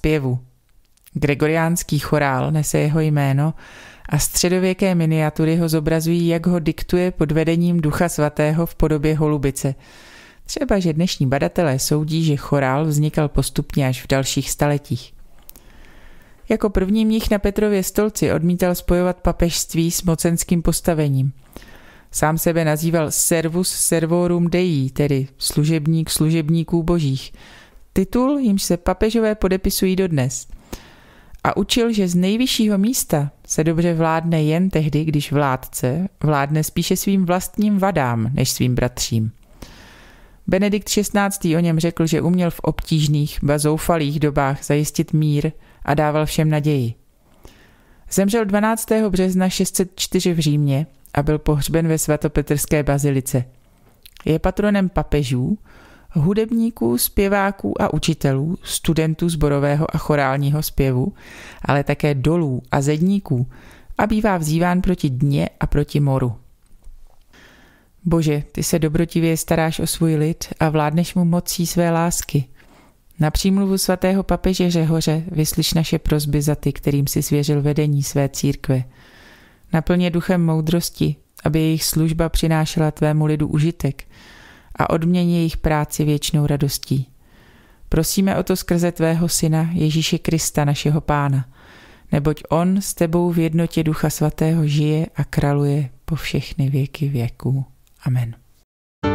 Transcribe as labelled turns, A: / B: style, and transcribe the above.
A: zpěvu. Gregoriánský chorál nese jeho jméno a středověké miniatury ho zobrazují, jak ho diktuje pod vedením Ducha Svatého v podobě holubice. Třeba, že dnešní badatelé soudí, že chorál vznikal postupně až v dalších staletích. Jako první mnich na Petrově stolci odmítal spojovat papežství s mocenským postavením. Sám sebe nazýval servus servorum Dei, tedy služebník služebníků božích. Titul, jimž se papežové podepisují dodnes. A učil, že z nejvyššího místa se dobře vládne jen tehdy, když vládce vládne spíše svým vlastním vadám, než svým bratřím. Benedikt XVI. O něm řekl, že uměl v obtížných, ba zoufalých dobách zajistit mír a dával všem naději. Zemřel 12. března 604 v Římě a byl pohřben ve svatopetrské bazilice. Je patronem papežů, hudebníků, zpěváků a učitelů, studentů sborového a chorálního zpěvu, ale také dolů a zedníků a bývá vzýván proti dně a proti moru. Bože, ty se dobrotivě staráš o svůj lid a vládneš mu mocí své lásky. Na přímluvu svatého papeže Řehoře vyslyš naše prosby za ty, kterým si svěřil vedení své církve. Naplň je duchem moudrosti, aby jejich služba přinášela tvému lidu užitek a odměň jejich práci věčnou radostí. Prosíme o to skrze tvého syna Ježíše Krista, našeho Pána, neboť on s tebou v jednotě Ducha Svatého žije a králuje po všechny věky věků. Amen.